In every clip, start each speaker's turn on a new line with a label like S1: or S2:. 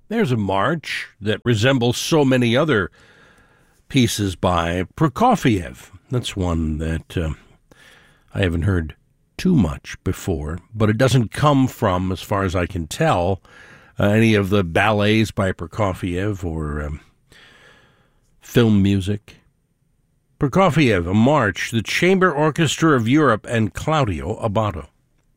S1: There's a march that resembles so many other pieces by Prokofiev. That's one that I haven't heard too much before, but it doesn't come from, as far as I can tell, any of the ballets by Prokofiev or film music. Prokofiev, a march, the Chamber Orchestra of Europe, and Claudio Abbado.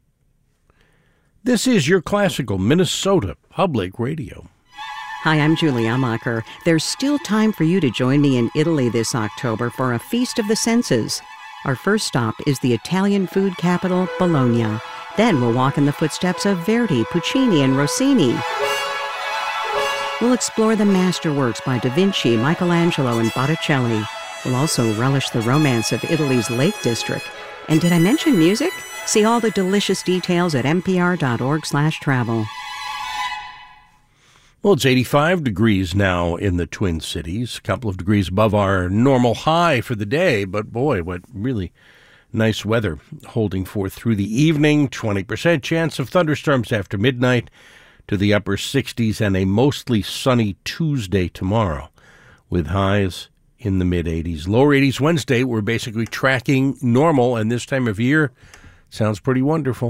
S1: This is your classical Minnesota Public Radio.
S2: Hi, I'm Julie Amacher. There's still time for you to join me in Italy this October for a Feast of the Senses. Our first stop is the Italian food capital, Bologna. Then we'll walk in the footsteps of Verdi, Puccini, and Rossini. We'll explore the masterworks by Da Vinci, Michelangelo, and Botticelli. We'll also relish the romance of Italy's Lake District. And did I mention music? See all the delicious details at npr.org/travel.
S1: Well, it's 85 degrees now in the Twin Cities, a couple of degrees above our normal high for the day, but boy, what really nice weather holding forth through the evening. 20% chance of thunderstorms after midnight to the upper 60s, and a mostly sunny Tuesday tomorrow with highs in the mid-80s. Lower 80s Wednesday. We're basically tracking normal, and this time of year sounds pretty wonderful.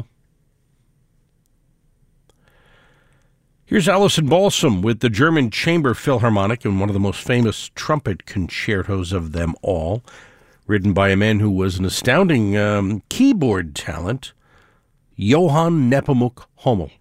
S1: Here's Alison Balsam with the German Chamber Philharmonic in one of the most famous trumpet concertos of them all, written by a man who was an astounding keyboard talent, Johann Nepomuk Hummel.